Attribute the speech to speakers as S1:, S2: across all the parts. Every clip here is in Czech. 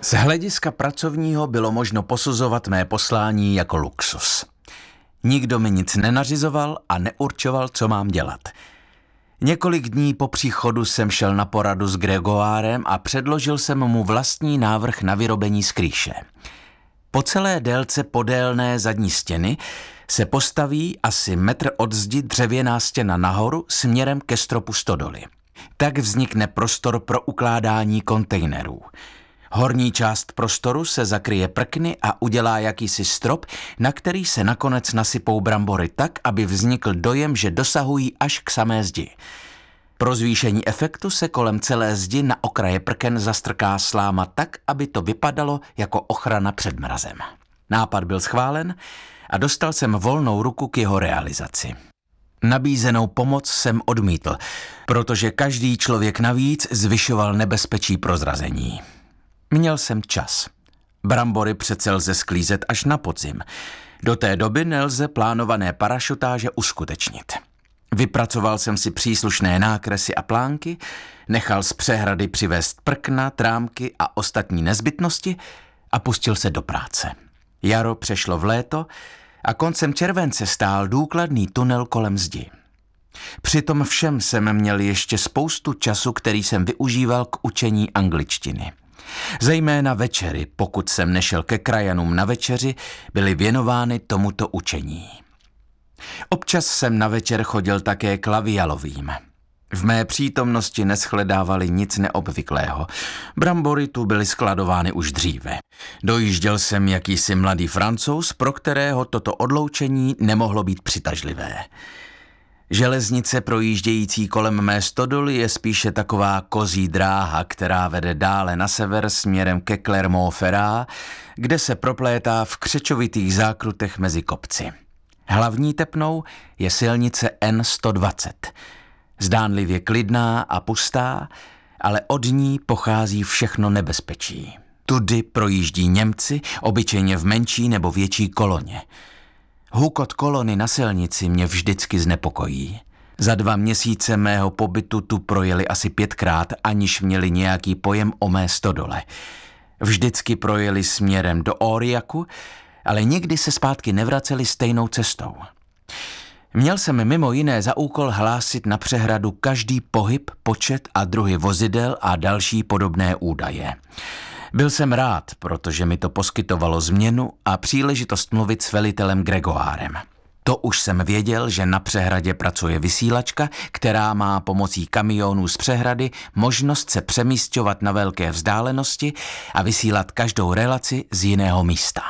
S1: Z hlediska pracovního bylo možno posuzovat mé poslání jako luxus. Nikdo mi nic nenařizoval a neurčoval, co mám dělat. Několik dní po příchodu jsem šel na poradu s Gregoárem a předložil jsem mu vlastní návrh na vyrobení skrýše. Po celé délce podélné zadní stěny se postaví asi metr od zdi dřevěná stěna nahoru směrem ke stropu stodoly. Tak vznikne prostor pro ukládání kontejnerů. Horní část prostoru se zakryje prkny a udělá jakýsi strop, na který se nakonec nasypou brambory tak, aby vznikl dojem, že dosahují až k samé zdi. Pro zvýšení efektu se kolem celé zdi na okraje prken zastrká sláma tak, aby to vypadalo jako ochrana před mrazem. Nápad byl schválen a dostal jsem volnou ruku k jeho realizaci. Nabízenou pomoc jsem odmítl, protože každý člověk navíc zvyšoval nebezpečí prozrazení. Měl jsem čas. Brambory přece lze sklízet až na podzim. Do té doby nelze plánované parašutáže uskutečnit. Vypracoval jsem si příslušné nákresy a plánky, nechal z přehrady přivést prkna, trámky a ostatní nezbytnosti a pustil se do práce. Jaro přešlo v léto a koncem července stál důkladný tunel kolem zdi. Přitom všem jsem měl ještě spoustu času, který jsem využíval k učení angličtiny. Zejména večery, pokud jsem nešel ke krajanům na večeři, byly věnovány tomuto učení. Občas jsem na večer chodil také k Lavialovým. V mé přítomnosti neschledávali nic neobvyklého. Brambory tu byly skladovány už dříve. Dojížděl jsem jakýsi mladý Francouz, pro kterého toto odloučení nemohlo být přitažlivé. Železnice projíždějící kolem mé stodoly je spíše taková kozí dráha, která vede dále na sever směrem ke Clermont-Ferrand, kde se proplétá v křečovitých zákrutech mezi kopci. Hlavní tepnou je silnice N120. Zdánlivě klidná a pustá, ale od ní pochází všechno nebezpečí. Tudy projíždí Němci, obyčejně v menší nebo větší koloně. Hukot kolony na silnici mě vždycky znepokojí. Za 2 měsíce mého pobytu tu projeli asi 5krát, aniž měli nějaký pojem o mé stodole. Vždycky projeli směrem do Aurillacu, ale nikdy se zpátky nevraceli stejnou cestou. Měl jsem mimo jiné za úkol hlásit na přehradu každý pohyb, počet a druhy vozidel a další podobné údaje. Byl jsem rád, protože mi to poskytovalo změnu a příležitost mluvit s velitelem Gregoárem. To už jsem věděl, že na přehradě pracuje vysílačka, která má pomocí kamionů z přehrady možnost se přemísťovat na velké vzdálenosti a vysílat každou relaci z jiného místa.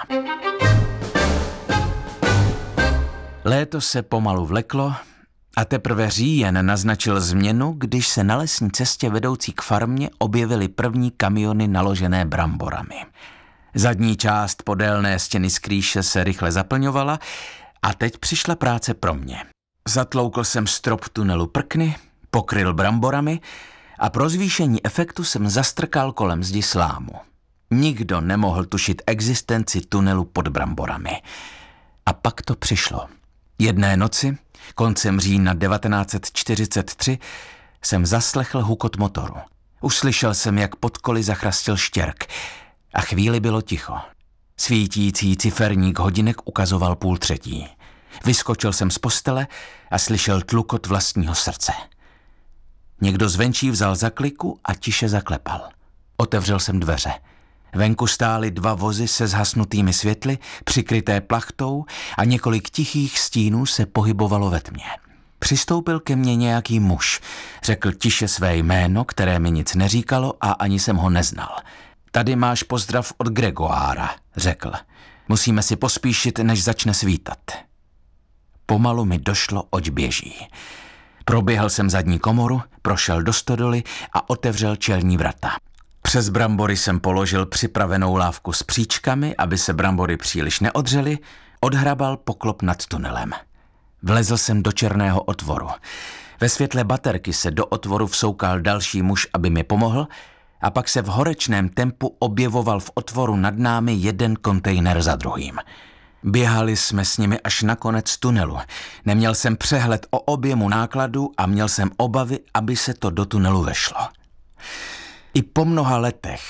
S1: Léto se pomalu vleklo a teprve říjen naznačil změnu, když se na lesní cestě vedoucí k farmě objevily první kamiony naložené bramborami. Zadní část podélné stěny skrýše se rychle zaplňovala a teď přišla práce pro mě. Zatloukl jsem strop tunelu prkny, pokryl bramborami a pro zvýšení efektu jsem zastrkal kolem zdi slámu. Nikdo nemohl tušit existenci tunelu pod bramborami. A pak to přišlo. Jedné noci, koncem října 1943, jsem zaslechl hukot motoru. Uslyšel jsem, jak pod koly zachrastil štěrk a chvíli bylo ticho. Svítící ciferník hodinek ukazoval 2:30. Vyskočil jsem z postele a slyšel tlukot vlastního srdce. Někdo zvenčí vzal zakliku a tiše zaklepal. Otevřel jsem dveře. Venku stály 2 vozy se zhasnutými světly, přikryté plachtou a několik tichých stínů se pohybovalo ve tmě. Přistoupil ke mně nějaký muž, řekl tiše své jméno, které mi nic neříkalo a ani jsem ho neznal. Tady máš pozdrav od Gregoára, řekl. Musíme si pospíšit, než začne svítat. Pomalu mi došlo, oč běží. Proběhl jsem zadní komoru, prošel do stodoly a otevřel čelní vrata. Přes brambory jsem položil připravenou lávku s příčkami, aby se brambory příliš neodřely, odhrabal poklop nad tunelem. Vlezl jsem do černého otvoru. Ve světle baterky se do otvoru vsoukal další muž, aby mi pomohl, a pak se v horečném tempu objevoval v otvoru nad námi jeden kontejner za druhým. Běhali jsme s nimi až na konec tunelu. Neměl jsem přehled o objemu nákladu a měl jsem obavy, aby se to do tunelu vešlo. I po mnoha letech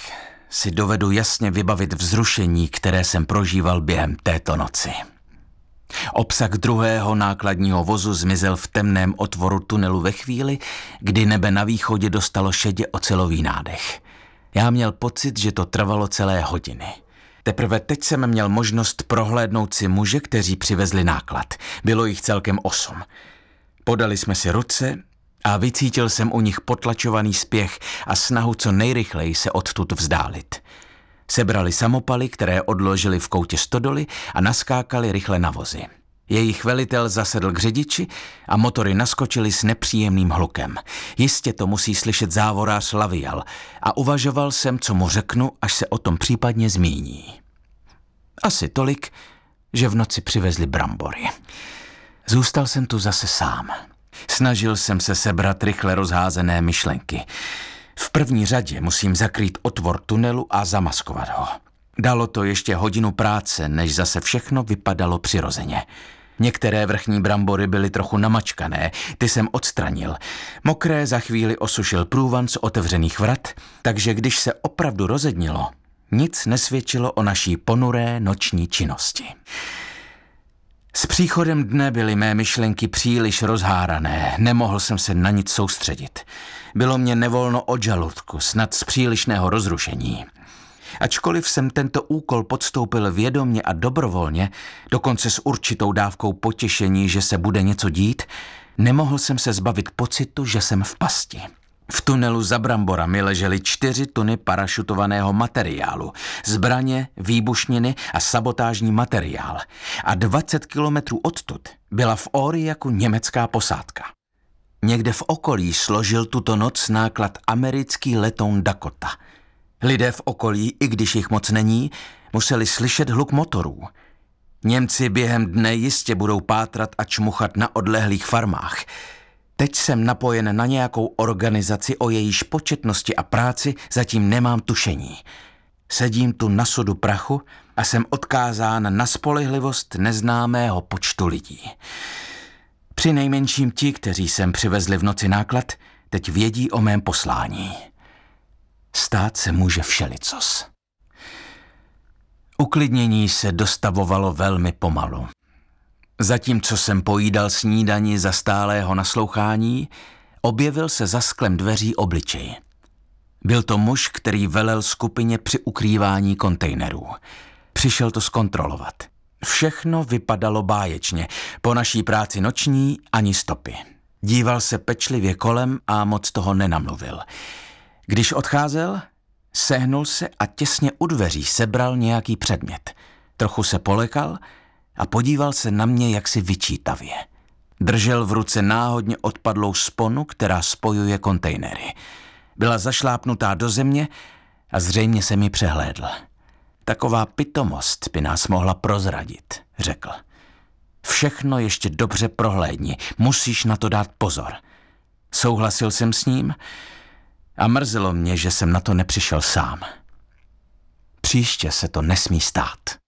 S1: si dovedu jasně vybavit vzrušení, které jsem prožíval během této noci. Obsah druhého nákladního vozu zmizel v temném otvoru tunelu ve chvíli, kdy nebe na východě dostalo šedě ocelový nádech. Já měl pocit, že to trvalo celé hodiny. Teprve teď jsem měl možnost prohlédnout si muže, kteří přivezli náklad. Bylo jich celkem 8. Podali jsme si ruce a vycítil jsem u nich potlačovaný spěch a snahu co nejrychleji se odtud vzdálit. Sebrali samopaly, které odložili v koutě stodoly a naskákali rychle na vozy. Jejich velitel zasedl k řidiči a motory naskočily s nepříjemným hlukem. Jistě to musí slyšet závorář Lavial a uvažoval jsem, co mu řeknu, až se o tom případně zmíní. Asi tolik, že v noci přivezli brambory. Zůstal jsem tu zase sám. Snažil jsem se sebrat rychle rozházené myšlenky. V první řadě musím zakrýt otvor tunelu a zamaskovat ho. Dalo to ještě hodinu práce, než zase všechno vypadalo přirozeně. Některé vrchní brambory byly trochu namačkané, ty jsem odstranil. Mokré za chvíli osušil průvan z otevřených vrat, takže když se opravdu rozednilo, nic nesvědčilo o naší ponuré noční činnosti. S příchodem dne byly mé myšlenky příliš rozhárané, nemohl jsem se na nic soustředit. Bylo mě nevolno od žaludku, snad z přílišného rozrušení. Ačkoliv jsem tento úkol podstoupil vědomě a dobrovolně, dokonce s určitou dávkou potěšení, že se bude něco dít, nemohl jsem se zbavit pocitu, že jsem v pasti. V tunelu za bramborami ležely 4 tuny parašutovaného materiálu, zbraně, výbušniny a sabotážní materiál. A 20 kilometrů odtud byla v Aurillacu německá posádka. Někde v okolí složil tuto noc náklad americký letoun Dakota. Lidé v okolí, i když jich moc není, museli slyšet hluk motorů. Němci během dne jistě budou pátrat a čmuchat na odlehlých farmách. Teď jsem napojen na nějakou organizaci, o jejíž početnosti a práci zatím nemám tušení. Sedím tu na sudu prachu a jsem odkázán na spolehlivost neznámého počtu lidí. Při nejmenším ti, kteří sem přivezli v noci náklad, teď vědí o mém poslání. Stát se může všelicos. Uklidnění se dostavovalo velmi pomalu. Zatímco jsem pojídal snídani za stálého naslouchání, objevil se za sklem dveří obličej. Byl to muž, který velel skupině při ukrývání kontejnerů. Přišel to zkontrolovat. Všechno vypadalo báječně, po naší práci noční ani stopy. Díval se pečlivě kolem a moc toho nenamluvil. Když odcházel, sehnul se a těsně u dveří sebral nějaký předmět. Trochu se polekal a podíval se na mě jaksi vyčítavě. Držel v ruce náhodně odpadlou sponu, která spojuje kontejnery. Byla zašlápnutá do země a zřejmě se mi přehlédl. Taková pitomost by nás mohla prozradit, řekl. Všechno ještě dobře prohlédni, musíš na to dát pozor. Souhlasil jsem s ním a mrzelo mě, že jsem na to nepřišel sám. Příště se to nesmí stát.